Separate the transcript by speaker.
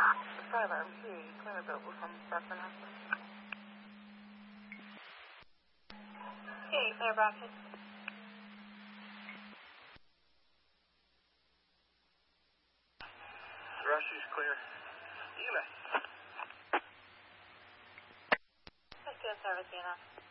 Speaker 1: Tyler, I'm here. You clear available from Brooklyn Hospital. Okay, clear Brockton.
Speaker 2: Rusty's clear. Eli.
Speaker 1: Let's do a service, Una.